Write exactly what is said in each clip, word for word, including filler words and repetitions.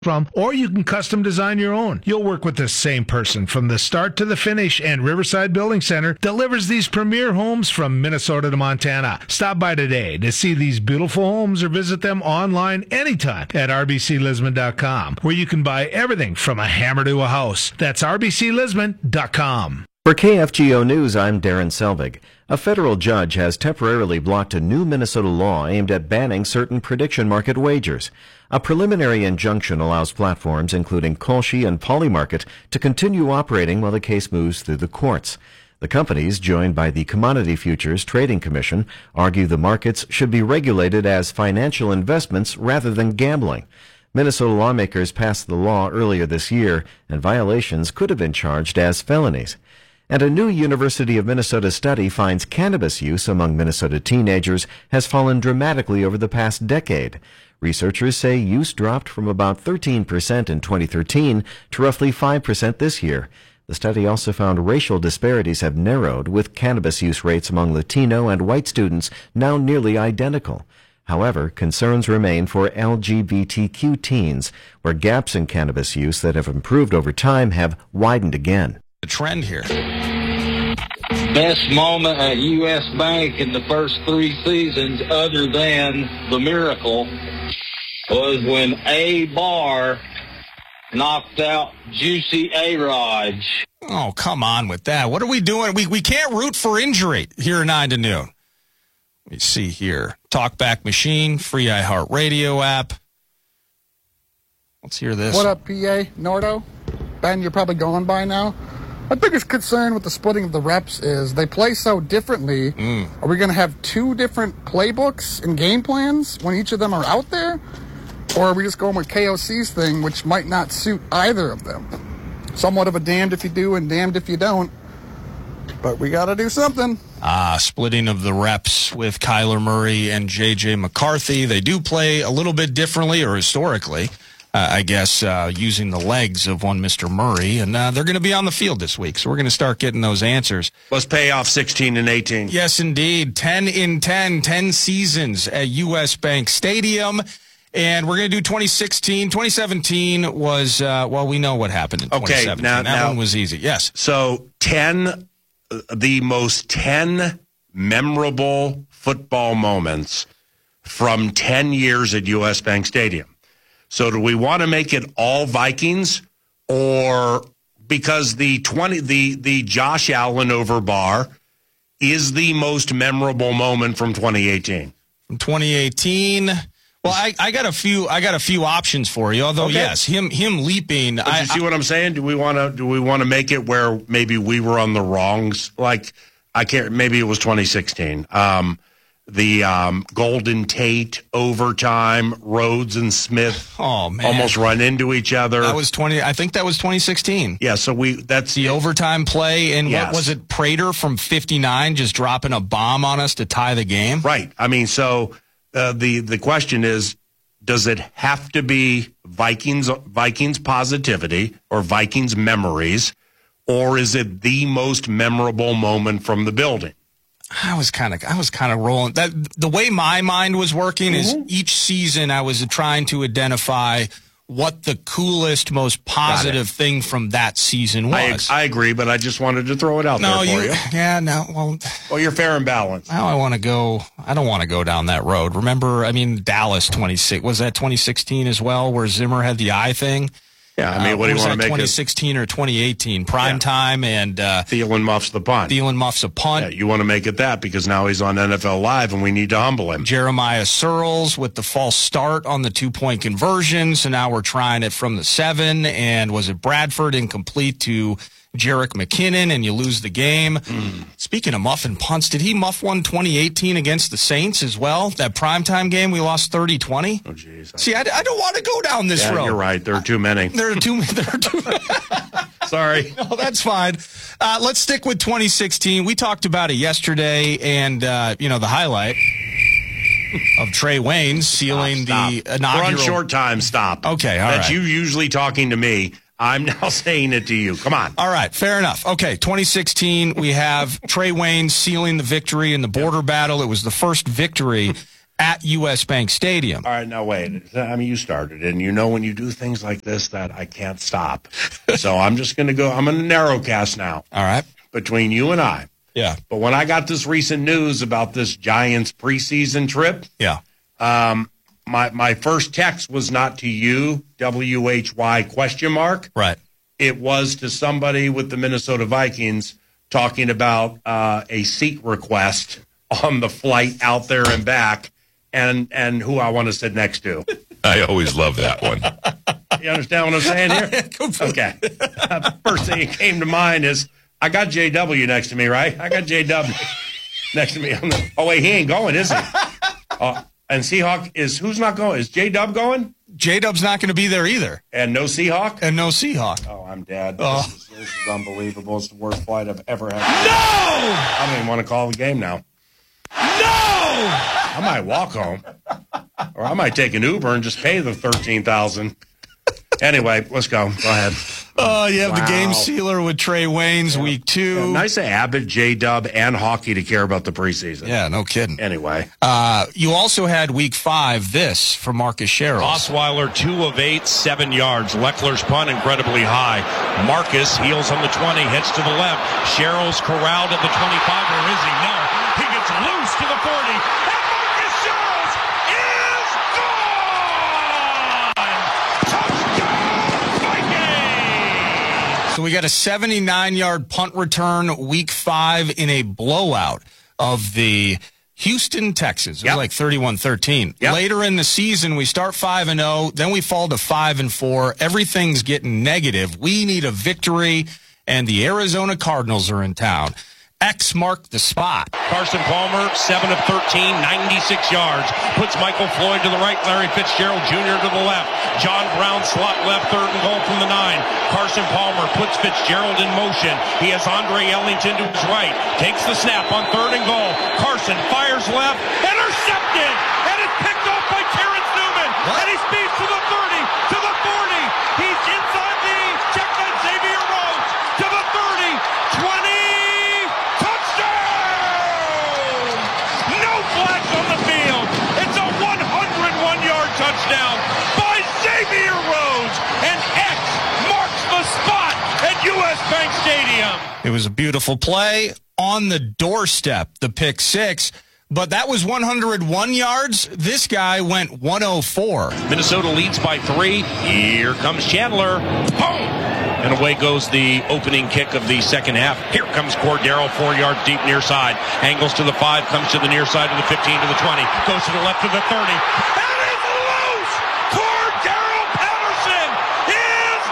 from, or you can custom design your own. You'll work with the same person from the start to the finish, and Riverside Building Center delivers these premier homes from Minnesota to Montana. Stop by today to see these beautiful homes or visit them online anytime at r b c lisbon dot com, where you can buy everything from a hammer to a house. That's r b c lisbon dot com. For K F G O News, I'm Darren Selvig. A federal judge has temporarily blocked a new Minnesota law aimed at banning certain prediction market wagers. A preliminary injunction allows platforms, including Kalshi and Polymarket, to continue operating while the case moves through the courts. The companies, joined by the Commodity Futures Trading Commission, argue the markets should be regulated as financial investments rather than gambling. Minnesota lawmakers passed the law earlier this year, and violations could have been charged as felonies. And a new University of Minnesota study finds cannabis use among Minnesota teenagers has fallen dramatically over the past decade. Researchers say use dropped from about thirteen percent in twenty thirteen to roughly five percent this year. The study also found racial disparities have narrowed, with cannabis use rates among Latino and white students now nearly identical. However, concerns remain for L G B T Q teens, where gaps in cannabis use that have improved over time have widened again. The trend here. Best moment at U S Bank in the first three seasons, other than the miracle, was when A. Barr knocked out Juicy A-Rod. Oh, come on with that. What are we doing? We we can't root for injury here at nine to noon. Let me see here. Talkback Machine, free iHeartRadio app. Let's hear this. What up, P A? Nordo? Ben, you're probably gone by now. My biggest concern with the splitting of the reps is they play so differently. Mm. Are we going to have two different playbooks and game plans when each of them are out there? Or are we just going with K O C's thing, which might not suit either of them? Somewhat of a damned if you do and damned if you don't. But we got to do something. Ah, splitting of the reps with Kyler Murray and J J McCarthy. They do play a little bit differently, or historically, uh, I guess, uh, using the legs of one Mister Murray. And uh, they're going to be on the field this week, so we're going to start getting those answers. Let's pay off sixteen and eighteen. Yes, indeed. ten in ten, ten seasons at U S Bank Stadium. And we're going to do twenty sixteen. twenty seventeen was, uh, well, we know what happened in twenty seventeen. Okay, now, that now, one was easy. Yes. So ten, the most ten memorable football moments from ten years at U S Bank Stadium. So do we want to make it all Vikings, or because the twenty the the Josh Allen over Barr is the most memorable moment from twenty eighteen? From twenty eighteen. Well, I, I got a few. I got a few options for you. Although, okay. yes, him him leaping. But I, you see I, what I'm saying? Do we want to? Do we want to make it where maybe we were on the wrongs? Like I can't. Maybe it was twenty sixteen. Um, the um, Golden Tate overtime, Rhodes and Smith. Oh man, almost run into each other. That was twenty. I think that was twenty sixteen. Yeah. So we. That's the overtime play, and yes. what was it? Prater from fifty-nine just dropping a bomb on us to tie the game. Right. I mean, so. Uh, the the question is, does it have to be Vikings Vikings positivity or Vikings memories, or is it the most memorable moment from the building? I was kind of I was kind of rolling that the way my mind was working mm-hmm. is each season I was trying to identify what the coolest, most positive thing from that season was. I, I agree, but I just wanted to throw it out no, there for you, you. Yeah, no, well... Well, you're fair and balanced. Now I want to go... I don't want to go down that road. Remember, I mean, Dallas twenty-six... Was that twenty sixteen as well, where Zimmer had the eye thing? Yeah, I mean, what do you want to make it? twenty sixteen or twenty eighteen, prime yeah. time, and... Uh, Thielen muffs the punt. Thielen muffs a punt. Yeah, you want to make it that because now he's on N F L Live and we need to humble him. Jeremiah Searles with the false start on the two-point conversion, so now we're trying it from the seven, and was it Bradford incomplete to Jerick McKinnon, and you lose the game. Mm. Speaking of muffin punts, did he muff one twenty eighteen against the Saints as well? That primetime game, we lost thirty twenty. Oh, jeez. See, I, I don't want to go down this yeah, road. You're right. There are too many. There are too many. There are too many. Sorry. No, that's fine. Uh, let's stick with twenty sixteen. We talked about it yesterday, and, uh, you know, the highlight of Trey Waynes sealing stop, stop. the inaugural. We're on short time. Stop. Okay, all That's right. you usually talking to me. I'm now saying it to you. Come on. All right, fair enough. Okay, twenty sixteen, we have Trey Waynes sealing the victory in the border battle. It was the first victory at U S. Bank Stadium. All right, now wait. I mean, you started, and you know when you do things like this that I can't stop. So I'm just going to go. I'm going to narrowcast now. All right. Between you and I. Yeah. But when I got this recent news about this Giants preseason trip, yeah, um, my my first text was not to you, W H Y question mark. Right. It was to somebody with the Minnesota Vikings talking about uh, a seat request on the flight out there and back, and and who I want to sit next to. I always love that one. You understand what I'm saying here? Okay. First thing that came to mind is I got J W next to me, right? I got J W next to me. On the, oh, wait, he ain't going, is he? Uh, and Seahawk is, who's not going? Is J W going? J-Dub's not going to be there either. And no Seahawk? And no Seahawk. Oh, I'm dead. Oh. This, is, this is unbelievable. It's the worst flight I've ever had. No! I don't even want to call the game now. No! I might walk home. Or I might take an Uber and just pay the thirteen thousand dollars. Anyway, let's go. Go ahead. Oh, you have Wow. the game sealer with Trey Waynes, Yeah. week two. Yeah, nice of Abbott, J-Dub, and Hockey to care about the preseason. Yeah, no kidding. Anyway. Uh, you also had week five, this for Marcus Sherrill. Osweiler, two of eight, seven yards. Leckler's punt incredibly high. Marcus heels on the twenty, heads to the left. Sherrill's corralled at the twenty-five. Where is he? No. He gets loose to the forty. And Marcus Sherrill's is gone! Touchdown, Vikings! So we got a seventy-nine-yard punt return week five in a blowout of the Houston Texans. It was Yep. like thirty-one thirteen. Yep. Later in the season, we start five and oh, then we fall to five and four. Everything's getting negative. We need a victory, and the Arizona Cardinals are in town. X marked the spot. Carson Palmer, seven of thirteen, ninety-six yards. Puts Michael Floyd to the right, Larry Fitzgerald Junior to the left. John Brown slot left, third and goal from the nine. Carson Palmer puts Fitzgerald in motion. He has Andre Ellington to his right. Takes the snap on third and goal. Carson fires left. Intercepted! And it's picked off by Terrence Newman. What? And he speeds to the thirty, to the forty. He's inside the check on Xavier Rhodes. To the thirty, twenty. No flags on the field. It's a one hundred one-yard touchdown by Xavier Rhodes, and X marks the spot at U S. Bank Stadium. It was a beautiful play on the doorstep, the pick six. But that was one hundred one yards. This guy went one oh four. Minnesota leads by three. Here comes Chandler. Boom! And away goes the opening kick of the second half. Here comes Cordero, four yards deep near side. Angles to the five, comes to the near side to the fifteen, to the twenty. Goes to the left to the thirty. And it's loose! Cordero Patterson is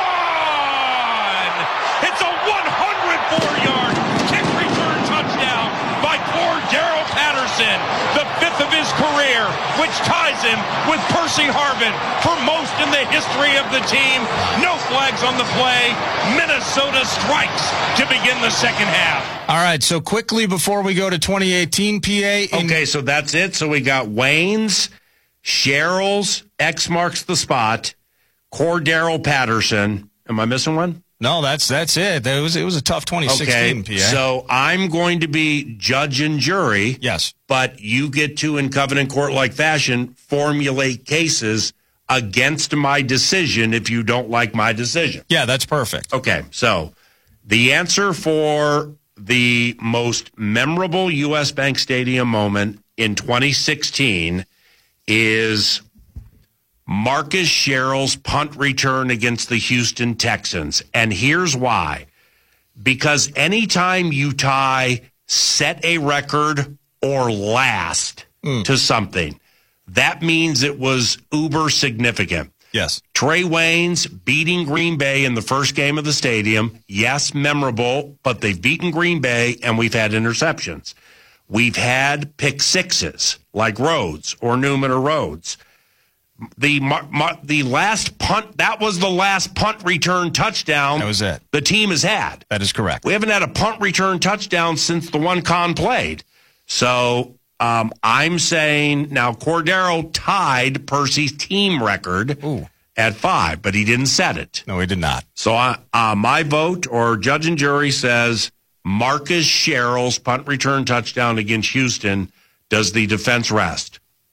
gone! It's a one hundred four yard kick return touchdown by Cordero Patterson, the fifth of his career, which ties him with Percy Harvin for most in the history of the team. No flags on the play. Minnesota strikes to begin the second half. All right, so quickly before we go to twenty eighteen, P A. in- Okay, so that's it. So we got Wayne's, Sherrill's, X marks the spot, Cordero Patterson. Am I missing one? No, that's that's it. It was it was a tough twenty sixteen, Okay, P A. so I'm going to be judge and jury. Yes. But you get to, in covenant court-like fashion, formulate cases against my decision if you don't like my decision. Yeah, that's perfect. Okay, so the answer for the most memorable U S. Bank Stadium moment in twenty sixteen is Marcus Sherrill's punt return against the Houston Texans. And here's why. Because anytime you tie set a record or last Mm. to something, that means it was uber significant. Yes. Trey Waynes beating Green Bay in the first game of the stadium. Yes, memorable, but they've beaten Green Bay and we've had interceptions. We've had pick sixes like Rhodes or Newman or Rhodes. The the last punt, that was the last punt return touchdown That was it. the team has had. That is correct. We haven't had a punt return touchdown since the one Con played. So um, I'm saying now Cordero tied Percy's team record Ooh. at five, but he didn't set it. No, he did not. So I, uh, my vote or judge and jury says Marcus Sherrill's punt return touchdown against Houston. Does the defense rest?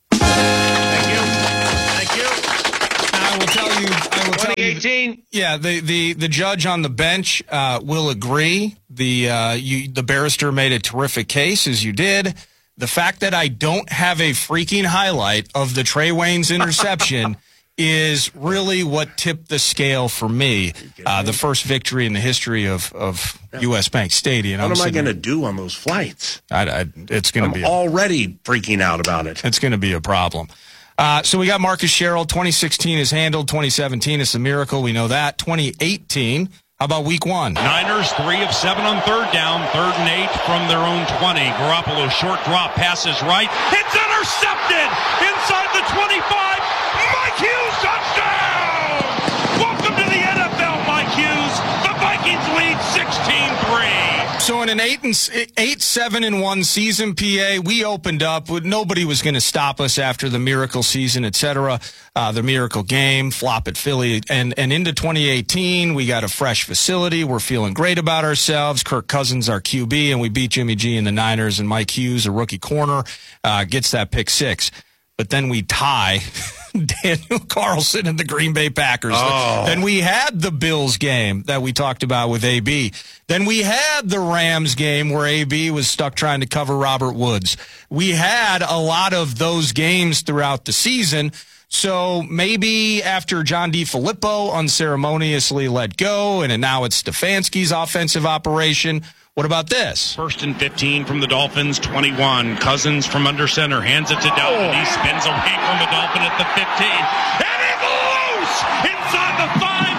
eighteen. Yeah, the, the, the judge on the bench uh, will agree. The uh, you, the barrister made a terrific case, as you did. The fact that I don't have a freaking highlight of the Trey Waynes interception is really what tipped the scale for me. Uh, the first victory in the history of, of U S Bank Stadium. What I'm am I going to there. do on those flights? I, I, it's going I'm to be already freaking out about it. It's going to be a problem. Uh, so we got Marcus Sherrill. twenty sixteen is handled. twenty seventeen is a miracle. We know that. twenty eighteen, how about week one? Niners, three of seven on third down, third and eight from their own twenty. Garoppolo, short drop, passes right. It's intercepted inside the twenty-five. Mike Hughes, touchdown! Welcome to the N F L, Mike Hughes. The Vikings lead sixteen three. So in an eight and eight, seven and one season, P A, we opened up. Nobody was going to stop us after the miracle season, et cetera. Uh, the miracle game, flop at Philly, and and into twenty eighteen, we got a fresh facility. We're feeling great about ourselves. Kirk Cousins, our Q B, and we beat Jimmy G and the Niners. And Mike Hughes, a rookie corner, uh, gets that pick six. But then we tie Daniel Carlson and the Green Bay Packers. Oh. Then we had the Bills game that we talked about with A B. Then we had the Rams game where A B was stuck trying to cover Robert Woods. We had a lot of those games throughout the season. So maybe after John DeFilippo unceremoniously let go, and now it's Stefanski's offensive operation, what about this? First and fifteen from the Dolphins, twenty-one. Cousins from under center, hands it to Dalvin. He spins away from the Dolphin at the fifteen. And he's loose! Inside the five,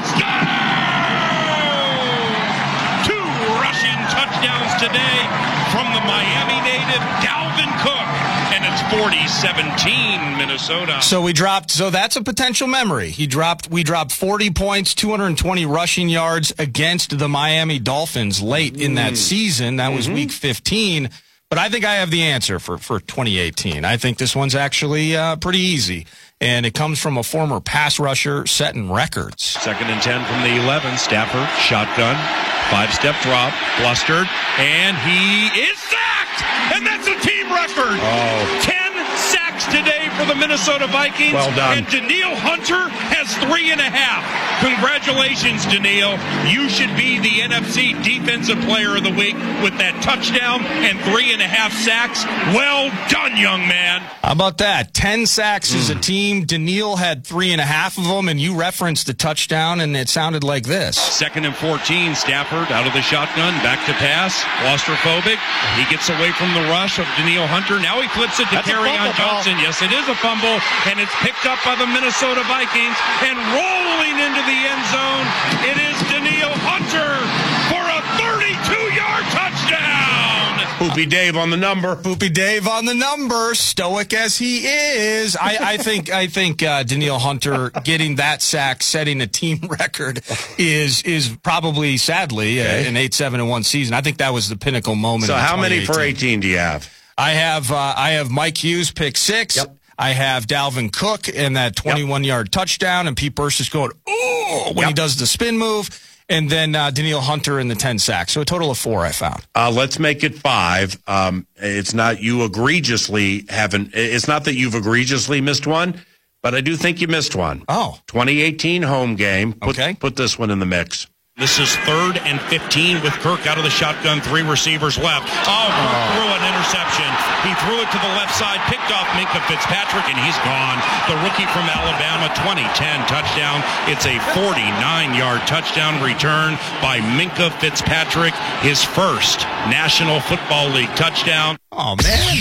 touchdown! Two rushing touchdowns today from the Miami native, Dalvin Cook. And it's forty seventeen, Minnesota. So we dropped, so that's a potential memory. He dropped, we dropped forty points, two hundred twenty rushing yards against the Miami Dolphins late in that season. That was mm-hmm. week fifteen. But I think I have the answer for, for twenty eighteen. I think this one's actually uh, pretty easy. And it comes from a former pass rusher setting records. Second and ten from the eleven. Stafford, shotgun, five-step drop, flustered, and he is sacked! And that's a team record! Oh. Ten sacks today for the Minnesota Vikings. Well done. And Danielle Hunter has three and a half. Congratulations, Danielle. You should be the N F C Defensive Player of the Week with that touchdown and three and a half sacks. Well done, young man. How about that? Ten sacks mm. as a team. Danielle had three and a half of them, and you referenced the touchdown, and it sounded like this. Second and fourteen, Stafford out of the shotgun, back to pass, claustrophobic. He gets away from the rush of Danielle Hunter. Now he flips it to Kerryon Johnson. Yes, it is a fumble, and it's picked up by the Minnesota Vikings, and rolling into the end zone, it is Danielle Hunter for a thirty-two-yard touchdown. Poopy Dave on the number. Poopy Dave on the number, stoic as he is. I, I think I think uh, Danielle Hunter getting that sack, setting a team record, is is probably, sadly, okay. uh, an eight seven and one season. I think that was the pinnacle moment. So of how many for eighteen do you have? I have uh, I have Mike Hughes pick six. Yep. I have Dalvin Cook and that twenty-one-yard yep. touchdown, and Pete Burst is going, ooh, when yep. he does the spin move. And then uh, Danielle Hunter in the ten sacks. So a total of four I found. Uh, let's make it five. Um, it's not you egregiously haven't. It's not that you've egregiously missed one, but I do think you missed one. Oh. twenty eighteen home game. Put, okay. Put this one in the mix. This is third and fifteen with Kirk out of the shotgun, three receivers left. Oh, Kirk oh. threw an interception. He threw it to the left side, picked off Minkah Fitzpatrick, and he's gone. The rookie from Alabama, twenty ten touchdown. It's a forty-nine-yard touchdown return by Minkah Fitzpatrick, his first National Football League touchdown. Oh, man.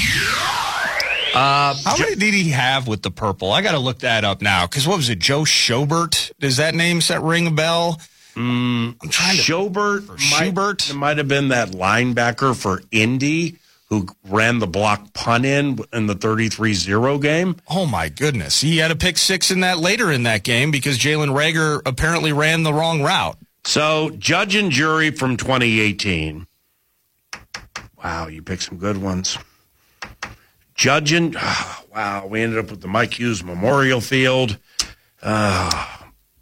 Uh, How many did he have with the purple? I got to look that up now, because what was it, Joe Schobert? Does that name set ring a bell? Mm, I'm trying to Schobert might, Schubert. It might have been that linebacker for Indy who ran the block punt in in the thirty-three zero game. Oh, my goodness. He had a pick six in that later in that game because Jalen Reagor apparently ran the wrong route. So, judge and jury from twenty eighteen. Wow, you picked some good ones. Judge and, oh, wow, we ended up with the Mike Hughes Memorial Field. Uh,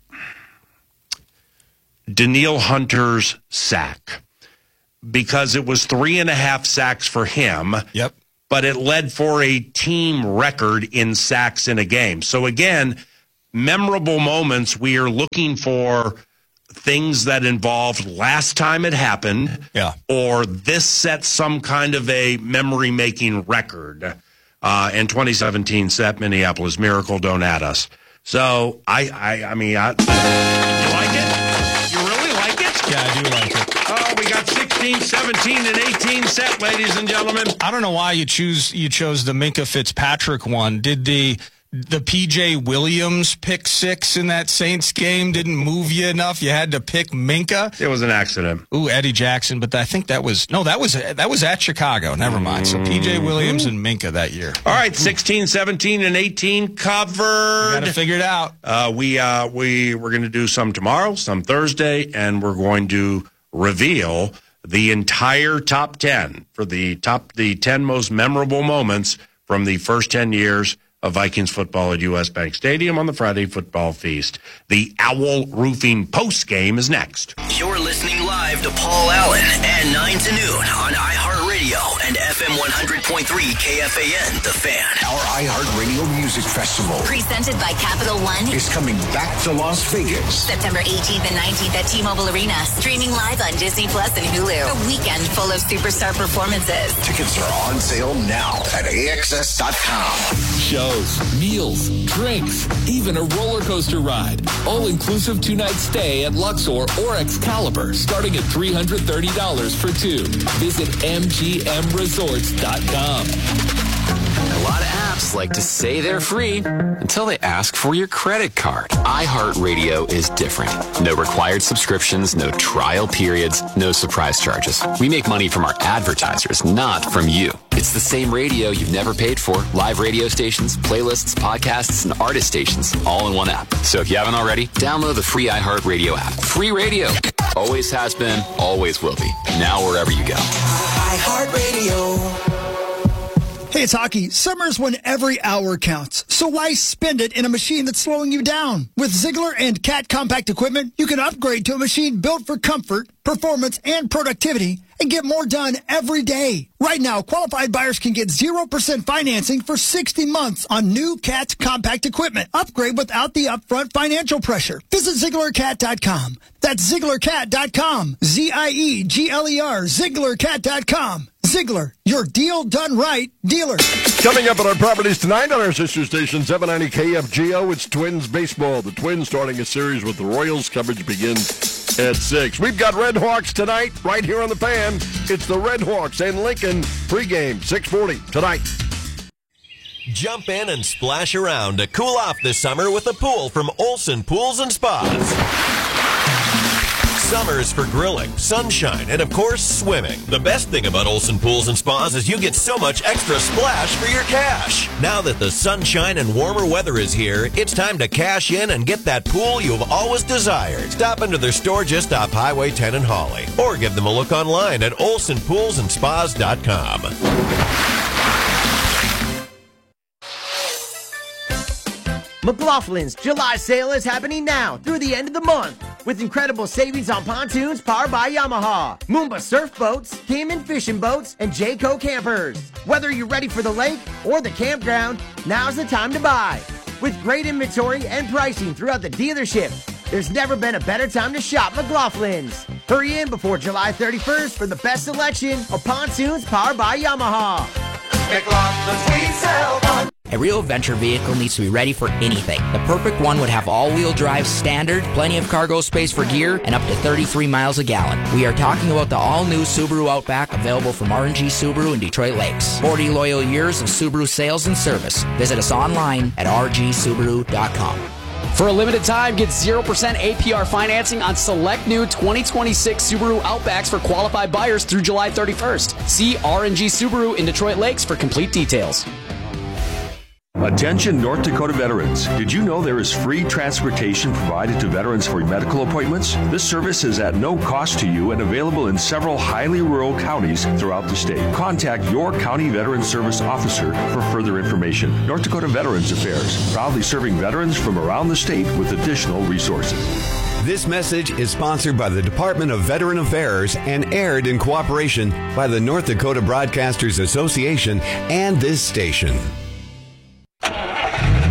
Danielle Hunter's sack, because it was three and a half sacks for him. Yep. But it led for a team record in sacks in a game. So again, memorable moments, we are looking for things that involved last time it happened, yeah, or this set some kind of a memory-making record. Uh, and twenty seventeen set Minneapolis Miracle, don't add us. So, I, I, I mean, I, you like it? You really like it? Yeah, I do like it. Oh, we got sixteen, seventeen, and eighteen set, ladies and gentlemen. I don't know why you choose you chose the Minka Fitzpatrick one. Did the the P J Williams pick six in that Saints game didn't move you enough? You had to pick Minka. It was an accident. Ooh, Eddie Jackson, but I think that was no, that was that was at Chicago. Never mind. So P J Williams and Minka that year. All right, sixteen, seventeen, and eighteen covered. Got to figure it out. Uh, we uh, we we're going to do some tomorrow, some Thursday, and we're going to reveal the entire top ten for the top the ten most memorable moments from the first ten years of Vikings football at U S. Bank Stadium on the Friday Football Feast. The Owl Roofing post game is next. You're listening live to Paul Allen at nine to noon on iHeartRadio and F M one hundred point three K F A N, The Fan. Our iHeartRadio Music Festival, presented by Capital One, is coming back to Las Vegas. September eighteenth and nineteenth at T-Mobile Arena. Streaming live on Disney Plus and Hulu. A weekend full of superstar performances. Tickets are on sale now at A X S dot com. Shows, meals, drinks, even a roller coaster ride. All-inclusive two-night stay at Luxor or Excalibur, starting at three hundred thirty dollars for two. Visit M G M resorts dot com. A lot of apps like to say they're free until they ask for your credit card. iHeartRadio is different. No required subscriptions, no trial periods, no surprise charges. We make money from our advertisers, not from you. It's the same radio you've never paid for. Live radio stations, playlists, podcasts, and artist stations, all in one app. So if you haven't already, download the free iHeartRadio app. Free radio. Always has been, always will be. Now wherever you go. iHeartRadio. Hey, it's hockey. Summer's when every hour counts. So why spend it in a machine that's slowing you down? With Ziegler and Cat Compact Equipment, you can upgrade to a machine built for comfort, performance, and productivity and get more done every day. Right now, qualified buyers can get zero percent financing for sixty months on new Cat Compact Equipment. Upgrade without the upfront financial pressure. Visit Ziegler Cat dot com. That's Ziegler Cat dot com. Z I E G L E R, Ziegler Cat dot com. Ziegler, your deal done right dealer. Coming up at our properties tonight on our sister station, seven ninety K F G O, it's Twins baseball. The Twins starting a series with the Royals. Coverage begins at six. We've got Red Hawks tonight right here on the Fan. It's the Red Hawks and Lincoln pregame, six forty tonight. Jump in and splash around to cool off this summer with a pool from Olson Pools and Spas. Summers for grilling, sunshine, and of course, swimming. The best thing about Olson Pools and Spas is you get so much extra splash for your cash. Now that the sunshine and warmer weather is here, it's time to cash in and get that pool you've always desired. Stop into their store just off Highway ten in Hawley, or give them a look online at olson pools and spas dot com. McLaughlin's July sale is happening now through the end of the month with incredible savings on pontoons powered by Yamaha, Moomba surf boats, Cayman fishing boats, and Jayco campers. Whether you're ready for the lake or the campground, now's the time to buy. With great inventory and pricing throughout the dealership, there's never been a better time to shop McLaughlin's. Hurry in before July thirty-first for the best selection of pontoons powered by Yamaha. McLaughlin's we sell pontoons. A real adventure vehicle needs to be ready for anything. The perfect one would have all-wheel drive standard, plenty of cargo space for gear, and up to thirty-three miles a gallon. We are talking about the all-new Subaru Outback, available from R and G Subaru in Detroit Lakes. forty loyal years of Subaru sales and service. Visit us online at r g subaru dot com. For a limited time, get zero percent A P R financing on select new twenty twenty-six Subaru Outbacks for qualified buyers through July thirty-first. See R and G Subaru in Detroit Lakes for complete details. Attention North Dakota veterans. Did you know there is free transportation provided to veterans for medical appointments? This service is at no cost to you and available in several highly rural counties throughout the state. Contact your county veteran service officer for further information. North Dakota Veterans Affairs, proudly serving veterans from around the state with additional resources. This message is sponsored by the Department of Veteran Affairs and aired in cooperation by the North Dakota Broadcasters Association and this station. Hi,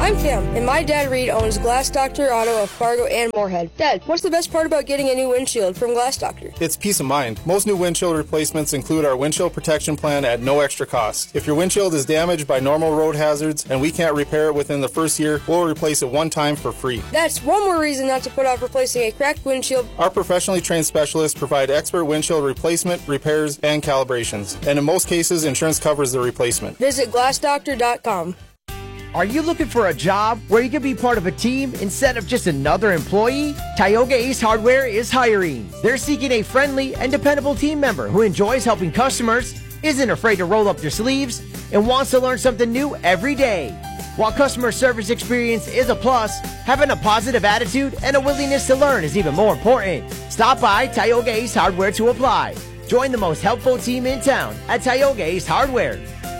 I'm Kim, and my dad Reed owns Glass Doctor Auto of Fargo and Moorhead. Dad, what's the best part about getting a new windshield from Glass Doctor? It's peace of mind. Most new windshield replacements include our windshield protection plan at no extra cost. If your windshield is damaged by normal road hazards and we can't repair it within the first year, we'll replace it one time for free. That's one more reason not to put off replacing a cracked windshield. Our professionally trained specialists provide expert windshield replacement, repairs, and calibrations. And in most cases, insurance covers the replacement. Visit glass doctor dot com. Are you looking for a job where you can be part of a team instead of just another employee? Tioga Ace Hardware is hiring. They're seeking a friendly and dependable team member who enjoys helping customers, isn't afraid to roll up their sleeves, and wants to learn something new every day. While customer service experience is a plus, having a positive attitude and a willingness to learn is even more important. Stop by Tioga Ace Hardware to apply. Join the most helpful team in town at Tioga Ace Hardware.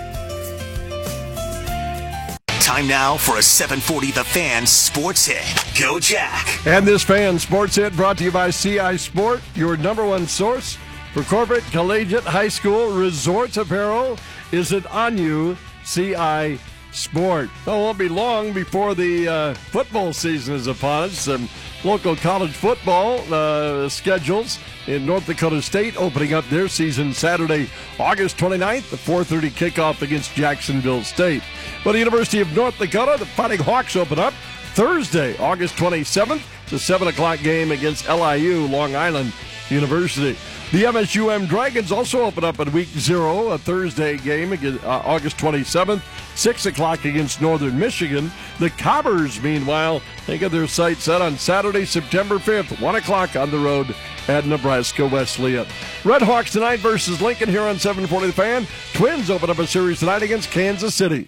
Time now for a seven forty The Fan Sports Hit. Go Jack. And this Fan Sports Hit brought to you by C I Sport, your number one source for corporate, collegiate, high school, resort apparel. Is it on you, C I Sport? Well, it won't be long before the uh, football season is upon us. Some local college football uh, schedules in North Dakota State opening up their season Saturday, August twenty-ninth, the four thirty kickoff against Jacksonville State. But the University of North Dakota, the Fighting Hawks open up Thursday, August twenty-seventh, the seven o'clock game against L I U, Long Island University. The M S U M Dragons also open up at week zero, a Thursday game against, uh, August twenty-seventh, six o'clock against Northern Michigan. The Cobbers, meanwhile, they get their sights set on Saturday, September fifth, one o'clock on the road at Nebraska Wesleyan. Red Hawks tonight versus Lincoln here on seven forty The Fan. Twins open up a series tonight against Kansas City.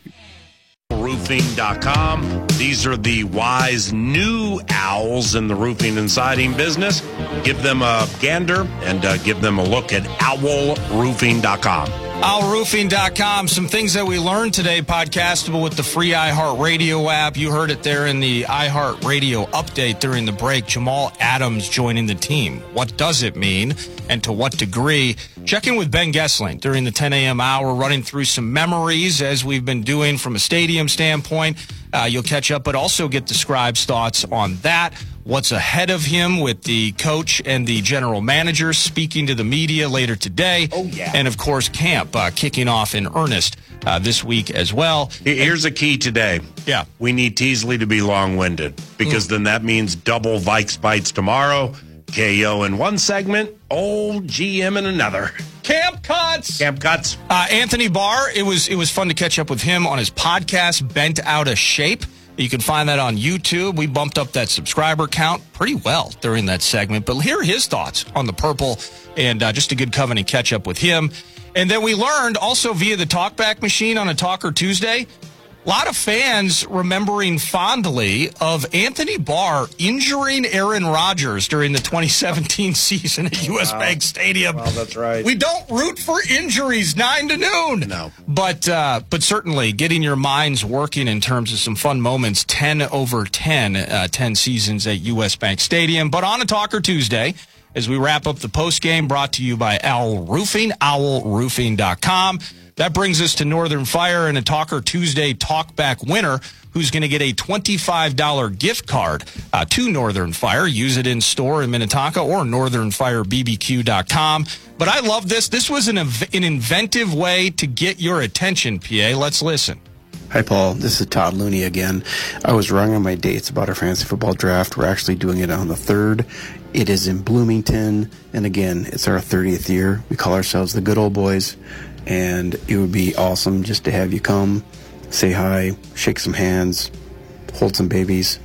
Roofing dot com. These are the wise new owls in the roofing and siding business. Give them a gander and uh, give them a look at owl roofing dot com. owl roofing dot com. Some things that we learned today, podcastable with the free iHeartRadio app. You heard it there in the iHeartRadio update during the break. Jamal Adams joining the team. What does it mean and to what degree? Check in with Ben Gessling during the ten a.m. hour, running through some memories as we've been doing from a stadium standpoint. Uh, you'll catch up, but also get the Scribe's thoughts on that. What's ahead of him with the coach and the general manager speaking to the media later today. Oh, yeah. And, of course, camp uh, kicking off in earnest uh, this week as well. Here's a key today. Yeah. We need Teasley to be long-winded because mm. then that means double Vikes Bites tomorrow, K O in one segment, old G M in another. Camp Cuts. Camp Cuts. Uh, Anthony Barr, it was it was fun to catch up with him on his podcast, Bent Out of Shape. You can find that on YouTube. We bumped up that subscriber count pretty well during that segment. But here are his thoughts on the Purple and uh, just a good covenant catch up with him. And then we learned also via the Talkback machine on a Talker Tuesday, a lot of fans remembering fondly of Anthony Barr injuring Aaron Rodgers during the twenty seventeen season at U S Wow. Bank Stadium. Well, that's right. We don't root for injuries nine to noon. No. But, uh, but certainly getting your minds working in terms of some fun moments, ten over ten, uh, ten seasons at U S Bank Stadium. But on a Talker Tuesday, as we wrap up the postgame, brought to you by Owl Roofing, owl roofing dot com. That brings us to Northern Fire and a Talker Tuesday Talkback winner who's going to get a twenty-five dollars gift card uh, to Northern Fire. Use it in store in Minnetonka or northern fire b b q dot com. But I love this. This was an, an inventive way to get your attention, P A. Let's listen. Hi, Paul. This is Todd Looney again. I was wrong on my dates about our fantasy football draft. We're actually doing it on the third. It is in Bloomington. And again, it's our thirtieth year. We call ourselves the Good Old Boys. And it would be awesome just to have you come, say hi, shake some hands, hold some babies,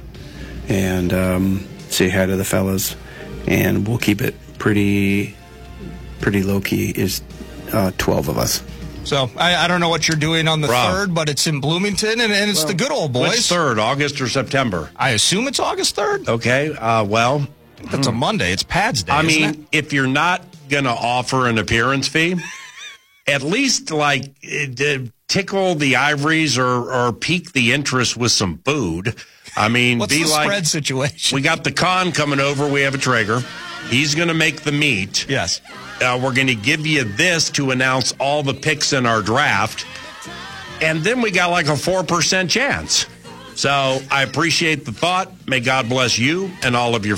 and um, say hi to the fellas. And we'll keep it pretty, pretty low key. Is uh, twelve of us. So I, I don't know what you're doing on the Rob. third, but it's in Bloomington, and, and it's Well, the Good Old Boys. Which third, August or September? I assume it's August third. Okay, uh, well. I think that's a Monday. It's Pad's Day, I isn't mean, it? if you're not going to offer an appearance fee, at least, like, uh, tickle the ivories or, or pique the interest with some food. I mean, What's be the like, spread situation? We got the con coming over. We have a Traeger. He's going to make the meat. Yes. Uh, we're going to give you this to announce all the picks in our draft. And then we got like a four percent chance. So I appreciate the thought. May God bless you and all of your